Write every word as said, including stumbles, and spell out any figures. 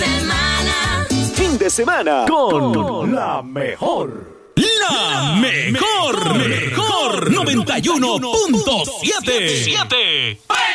semana. Fin de semana con, con la mejor. La mejor, mejor, noventa y uno punto siete.